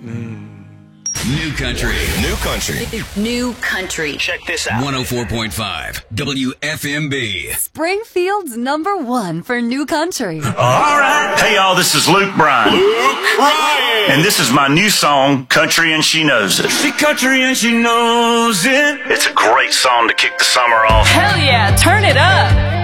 New country. New country. New country. Check this out. 104.5 WFMB. Springfield's #1 for new country. All right. Hey, y'all, this is Luke Bryan. Luke Bryan. And this is my new song, Country and She Knows It. She country and she knows it. It's a great song to kick the summer off. Hell yeah, turn it up.